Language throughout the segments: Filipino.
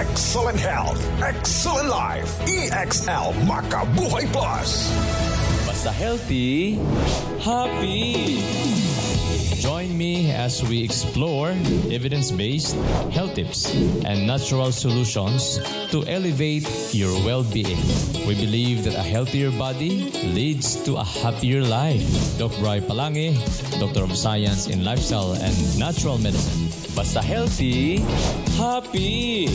Excellent health, excellent life. EXL Makabuhay Plus. Basta healthy, happy. Join me as we explore evidence-based health tips and natural solutions to elevate your well-being. We believe that a healthier body leads to a happier life. Dr. Bri Palangi, Doctor of Science in Lifestyle and Natural Medicine. Basta healthy, happy.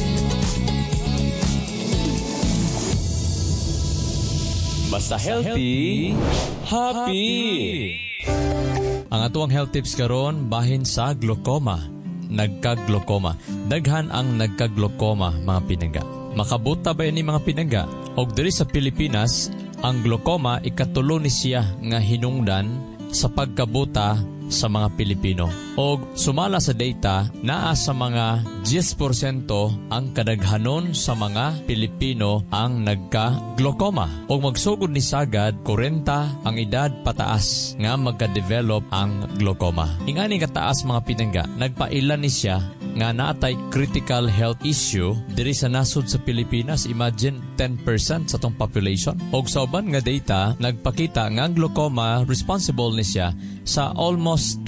Basta healthy, happy. Ang atuang health tips karon bahin sa glaucoma. Nagka-glaucoma. Daghan ang nagka-glaucoma, mga pinangga. Makabuta ba ni mga pinangga? Og diri sa Pilipinas, ang glaucoma ikatulo ni siya nga hinungdan sa pagkabuta sa mga Pilipino. Og sumala sa data, naa sa mga 10% ang kadaghanon sa mga Pilipino ang nagka-glaucoma. Og magsugod ni sagad 40 ang edad pataas nga magka-develop ang glaucoma. Ingani kataas mga pinangga, nagpailan ni siya nga naatay critical health issue diri sa nasod sa Pilipinas. Imagine 10% sa tong population. Og sa uban nga data nagpakita nga ang glaucoma responsible ni siya sa almost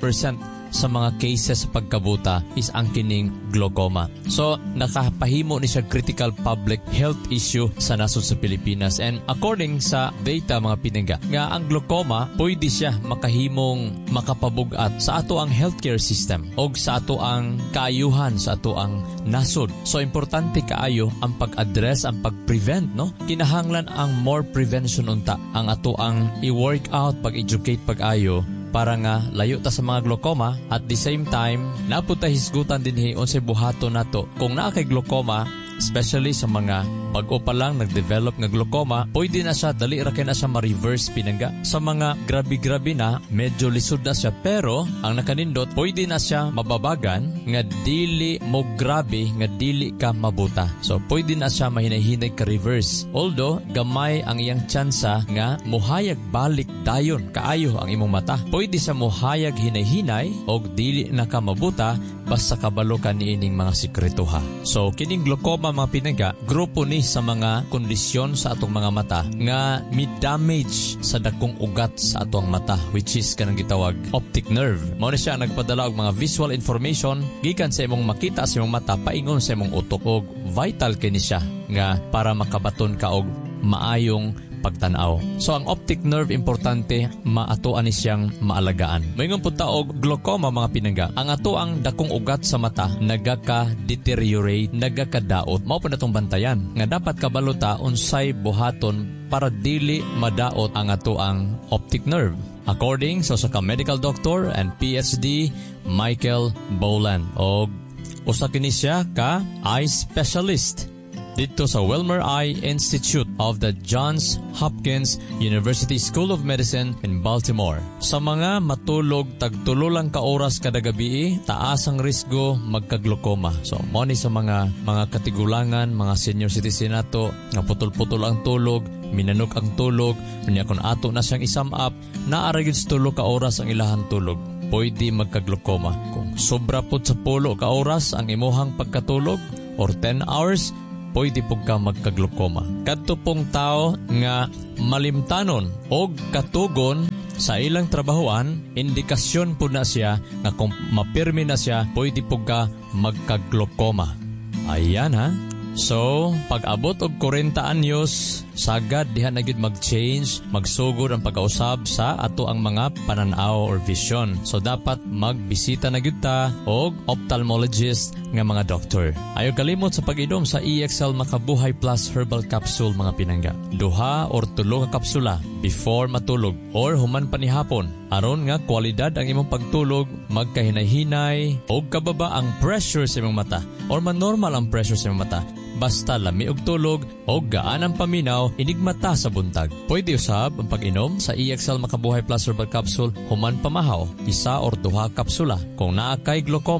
20% sa mga cases sa pagkabuta is ang kining glaucoma. So, nakapahimo ni siya critical public health issue sa nasod sa Pilipinas. And according sa data mga pinangga, nga ang glaucoma, pwede siya makahimong makapabugat sa ato ang healthcare system o sa ato ang kaayuhan sa ato ang nasod. So, importante kaayo ang pag-address, ang pag-prevent, no? Kinahanglan ang more prevention unta. Ang ato ang i-work out, pag-educate, pag-ayo, para nga layo ta sa mga glaucoma. At the same time, napunta hisgutan din unsay buhaton nato. Kung naa kay glaucoma, especially sa mga bago pa lang nag-develop nga glaucoma, pwede na siya, dali ra kay na siya ma-reverse pinangga. Sa mga grabe-grabe na, medyo lisod na siya. Pero, ang nakanindot, pwede na siya mababagan nga dili mo grabe, nga dili ka mabuta. So, pwede na siya mahinahinay ka reverse. Although, gamay ang iyang tsansa nga muhayag balik dayon kaayo ang imong mata. Pwede siya muhayag hinay-hinay o dili na ka mabuta basta kabalo ka niining mga sikreto ha. So, kining glaucoma mga pinangga, grupo ni sa mga kondisyon sa atong mga mata nga mi-damage sa dakong ugat sa atong mata, which is kanang gitawag optic nerve. Mao ni siya nagpadala og mga visual information gikan sa imong makita sa imong mata paingon sa imong utok, og vital kini siya nga para makabaton ka og maayong pagtanaw. So, ang optic nerve importante, maatuan ni siyang maalagaan. Mayroon po taog glaucoma mga pinangga. Ang ato ang dakong ugat sa mata, nagaka-deteriorate, nagaka-daot. Mao pa na itong bantayan. Nga dapat kabaluta unsay buhaton para dili madaot ang ato ang optic nerve. According sa medical doctor and PhD, Michael Boland. O usa kini siya ka eye specialist dito sa Wilmer Eye Institute of the Johns Hopkins University School of Medicine in Baltimore. Sa mga matulog tagtulo lang ka oras kada gabi, taas ang risgo magka-glaucoma. So, mo ni sa mga katigulangan, mga senior citizen nato nga putol-putol ang tulog, minanok ang tulog, unya kun ato na siyang isum up, naara gyud sa 3 ka oras ang ilahang tulog, pwede magka-glaucoma. Kung sobra pud sa 10 ka oras ang imuhang pagkatulog or 10 hours, pwede po ka magka-glaucoma. Kadto pong tao nga malimtanon o katugon sa ilang trabahoan, indikasyon po na siya na kung mapirmi na siya, pwede po ka magka-glaucoma. Ayan ha. So, pag abot og 40 anyos, sagad diha na gyud mag-change, magsugod ang pagkausab sa ato ang mga pananaw or vision. So, dapat magbisita na gyud ta og ophthalmologist nga mga doktor. Ayaw kalimot sa pag-inom sa EXL Makabuhay Plus Herbal Capsule mga pinangga. 2 or 3 ka kapsula before matulog or human panihapon. Aron nga kwalidad ang imong pagtulog, magkahinay-hinay o kababa ang pressure sa imong mata or man-normal ang pressure sa imong mata. Basta lami og tulog o gaan ang paminaw, inigmata sa buntag. Pwede usab ang pag-inom sa EXL Makabuhay Plus Herbal Capsule human pamahaw, 1 or 2 kapsula. Kung naa kay glaucoma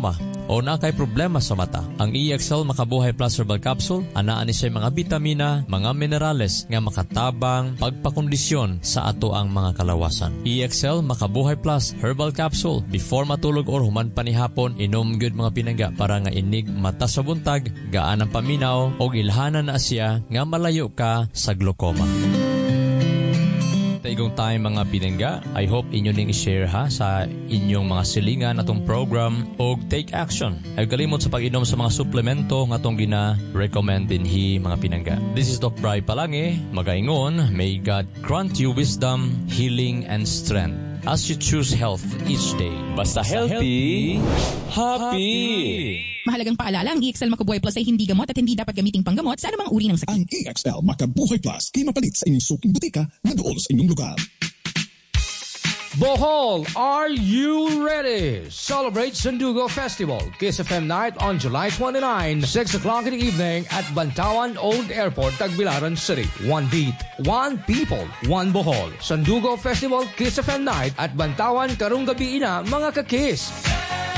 o na kay problema sa mata. Ang EXL Makabuhay Plus Herbal Capsule anaa ni siya mga bitamina, mga minerales nga makatabang pagpakondisyon sa ato ang mga kalawasan. EXL Makabuhay Plus Herbal Capsule, before matulog or human panihapon, inom gyud mga pinangga para nga inig mata sa buntag, gaan ang paminaw o ilhanan na siya nga malayo ka sa glaucoma. Taigong tayo mga pinangga, I hope inyo ning i-share sa inyong mga silingan atong program o take action. Ay kalimot sa pag-inom sa mga suplemento nga atong gina-recommend dinhi mga pinangga. This is Doc Bri Palange, magaingon, may God grant you wisdom, healing, and strength as you choose health each day. Basta healthy, happy! Mahalagang paalala, ang EXL Makabuhay Plus ay hindi gamot at hindi dapat gamiting panggamot sa anumang uri ng sakit. Ang EXL Makabuhay Plus kay mapalit sa inyong suking butika na dool sa inyong lugar. Bohol, are you ready? Celebrate Sandugo Festival, Kiss FM Night on July 29, 6 o'clock in the evening at Bantawan Old Airport, Tagbilaran City. One beat, one people, one Bohol. Sandugo Festival, Kiss FM Night at Bantawan, karong gabi ina, mga kakis.